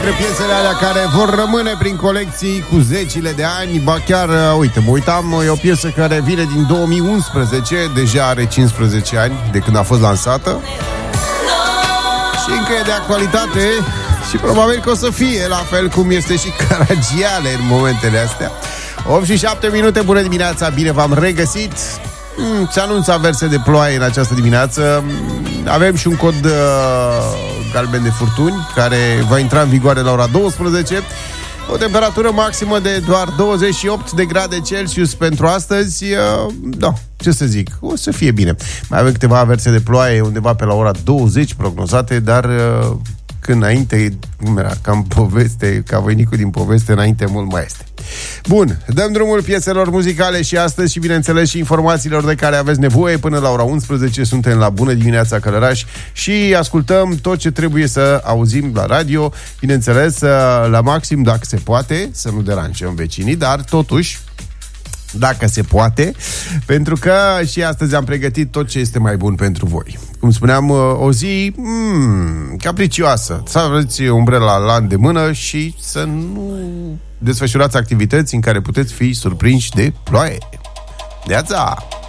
Piesele alea care vor rămâne prin colecții cu zecile de ani. Ba chiar, uite, mă uitam, e o piesă care vine din 2011. Deja are 15 ani de când a fost lansată și încă e de actualitate. Și probabil că o să fie la fel cum este și Caragiale în momentele astea. 8 și 7 minute, bună dimineața, bine v-am regăsit. Se anunță averse de ploaie în această dimineață. Avem și un cod galben de furtuni care va intra în vigoare la ora 12. O temperatură maximă de doar 28 de grade Celsius pentru astăzi. Da, ce să zic, o să fie bine. Mai avem câteva averse de ploaie undeva pe la ora 20 prognozate, dar când înainte, cum era, ca în poveste, ca voinicul din poveste, înainte mult mai este. Bun, dăm drumul pieselor muzicale și astăzi și bineînțeles și informațiilor de care aveți nevoie. Până la ora 11 suntem la Bună dimineața Călăraș și ascultăm tot ce trebuie să auzim la radio. Bineînțeles, la maxim dacă se poate, să nu deranjăm vecinii, dar totuși dacă se poate, pentru că și astăzi am pregătit tot ce este mai bun pentru voi. Cum spuneam, o zi capricioasă. Să aveți umbrela la îndemână și să nu desfășurați activități în care puteți fi surprinși de ploaie. Neața!